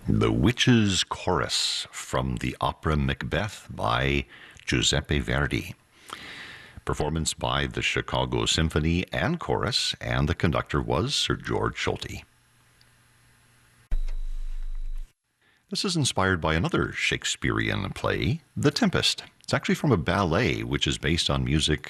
The Witches' Chorus from the opera Macbeth by Giuseppe Verdi. Performance by the Chicago Symphony and Chorus, and the conductor was Sir George Solti. This is inspired by another Shakespearean play, The Tempest. It's actually from a ballet which is based on music